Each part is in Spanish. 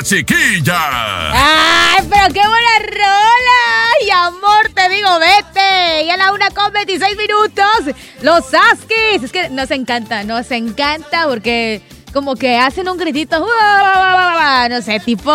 Chiquilla. ¡Ay, pero qué buena rola! Y amor, te digo, vete. Y a la 1:26. Los Huskies. Es que nos encanta porque como que hacen un gritito. No sé, tipo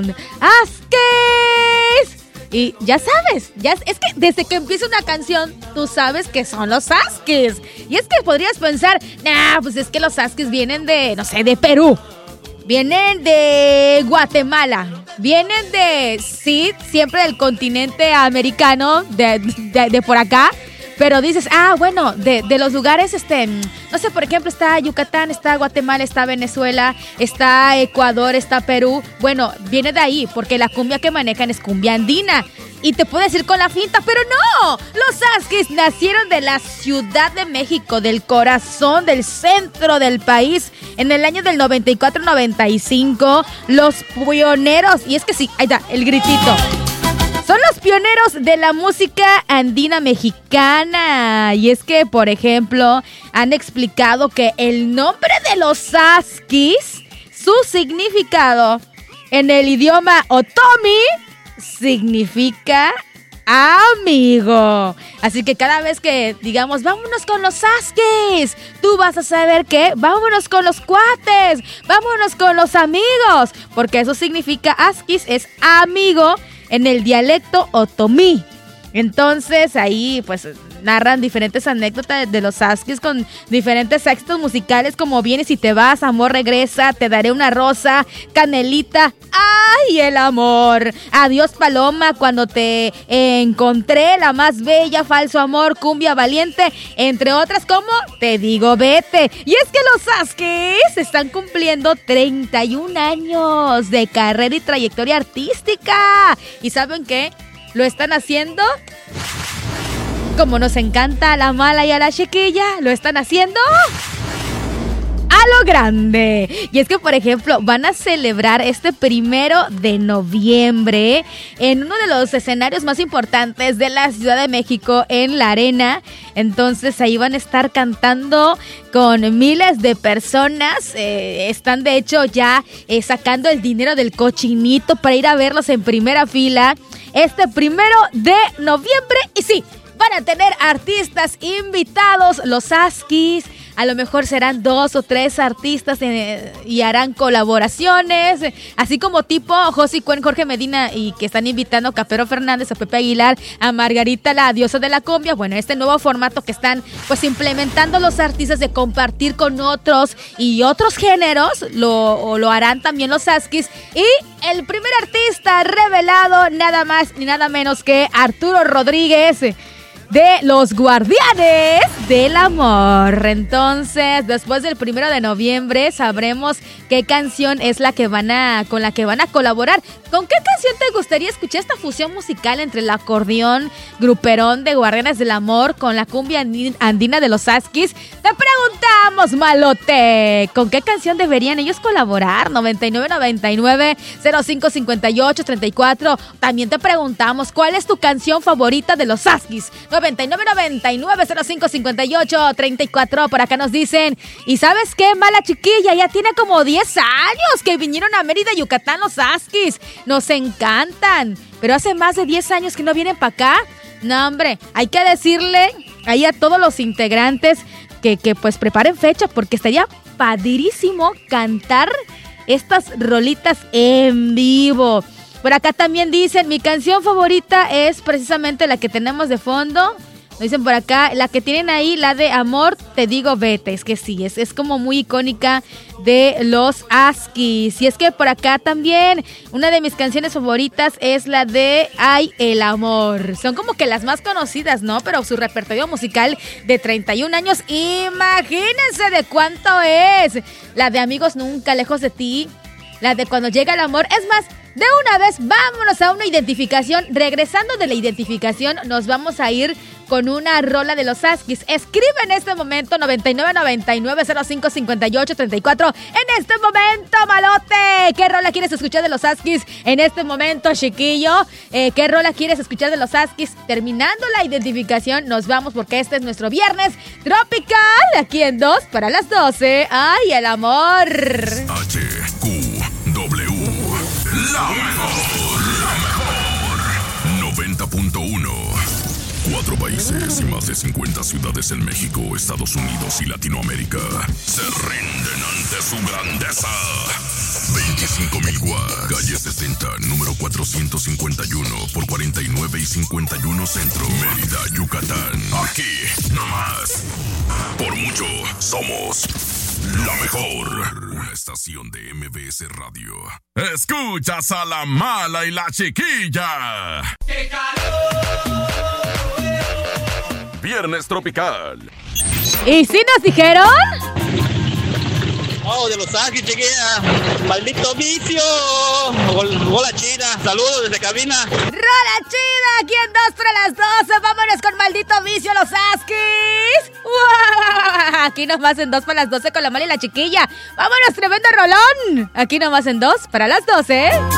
Huskies. Y ya sabes, es que desde que empieza una canción, tú sabes que son los Huskies. Y es que podrías pensar, pues es que los Huskies vienen de, no sé, de Perú. Vienen de Guatemala. Vienen de, sí, siempre del continente americano, de por acá. Pero dices, bueno, de los lugares, no sé, por ejemplo, está Yucatán, está Guatemala, está Venezuela, está Ecuador, está Perú. Bueno, viene de ahí, porque la cumbia que manejan es cumbia andina. Y te puedes ir con la finta, pero no. Los Huskies nacieron de la Ciudad de México, del corazón, del centro del país, en el año del 94-95. Los pioneros, y es que sí, ahí está, el gritito. Son los pioneros de la música andina mexicana. Y es que, por ejemplo, han explicado que el nombre de los Huskies, su significado en el idioma otomi, significa amigo. Así que cada vez que digamos, vámonos con los Huskies, tú vas a saber que vámonos con los cuates, vámonos con los amigos. Porque eso significa, Huskies es amigo en el dialecto otomí. Entonces ahí pues narran diferentes anécdotas de los Huskies con diferentes éxitos musicales como Vienes y te vas, Amor regresa, Te daré una rosa, Canelita, ¡ay, el amor! Adiós Paloma, Cuando te encontré, La más bella, Falso amor, Cumbia valiente, entre otras como Te digo vete. Y es que los Huskies están cumpliendo 31 años de carrera y trayectoria artística. ¿Y saben qué? Lo están haciendo como nos encanta a la mala y a la chiquilla. Lo están haciendo a lo grande. Y es que, por ejemplo, van a celebrar este 1 de noviembre en uno de los escenarios más importantes de la Ciudad de México, en la Arena. Entonces ahí van a estar cantando con miles de personas. Están de hecho ya sacando el dinero del cochinito para ir a verlos en primera fila este 1 de noviembre. Y sí, van a tener artistas invitados, los Huskies. A lo mejor serán 2 o 3 artistas y harán colaboraciones, así como tipo José Cuen, Jorge Medina, y que están invitando a Capero Fernández, a Pepe Aguilar, a Margarita, la diosa de la cumbia. Bueno, este nuevo formato que están pues implementando los artistas de compartir con otros y otros géneros, lo harán también los Huskies. Y el primer artista revelado, nada más ni nada menos que Arturo Rodríguez, de los Guardianes del Amor. Entonces, después del 1 de noviembre sabremos qué canción es la que con la que van a colaborar. ¿Con qué canción te gustaría escuchar esta fusión musical entre el acordeón gruperón de Guardianes del Amor con la cumbia andina de los Huskies? Te preguntamos, malote, ¿con qué canción deberían ellos colaborar? 9999-055834. También te preguntamos, ¿cuál es tu canción favorita de los Huskies? 9999-055834. Por acá nos dicen, ¿y sabes qué, mala chiquilla? Ya tiene como 10 años que vinieron a Mérida, Yucatán, los Huskies. Nos encantan, pero hace más de 10 años que no vienen para acá. No, hombre, hay que decirle ahí a todos los integrantes que pues preparen fecha, porque estaría padrísimo cantar estas rolitas en vivo. Por acá también dicen, mi canción favorita es precisamente la que tenemos de fondo. Dicen por acá, la que tienen ahí, la de Amor, te digo vete. Es que sí, es como muy icónica de los Huskies. Y es que por acá también, una de mis canciones favoritas es la de Ay, el amor. Son como que las más conocidas, ¿no? Pero su repertorio musical de 31 años, imagínense de cuánto es. La de Amigos nunca, Lejos de ti. La de Cuando llega el amor. Es más, de una vez vámonos a una identificación. Regresando de la identificación, nos vamos a ir con una rola de los Huskies. Escribe en este momento 9999-055834. En este momento, malote, ¿qué rola quieres escuchar de los Huskies? En este momento, chiquillo, ¿qué rola quieres escuchar de los Huskies? Terminando la identificación, nos vamos porque este es nuestro viernes tropical, aquí en 2 para las 12. ¡Ay, el amor! HQW La mejor 90.1. 4 países y más de 50 ciudades en México, Estados Unidos y Latinoamérica se rinden ante su grandeza. 25,000 watts, calle 60, número 451 por 49 y 51 Centro, Mérida, Yucatán. Aquí, nomás. Por mucho, somos la mejor. Una estación de MBS Radio. Escuchas a la mala y la chiquilla. ¡Qué calor! Viernes tropical. ¿Y si nos dijeron? Oh, de Los Ángeles, chiquilla. Maldito vicio. Hola, China. Saludos desde cabina. ¡Rola chida! Aquí en 2 para las 12. Vámonos con Maldito Vicio, Los Askis. ¡Wow! Aquí nomás en 2 para las 12 con la mala y la chiquilla. Vámonos, tremendo rolón. Aquí nomás en 2 para las 12.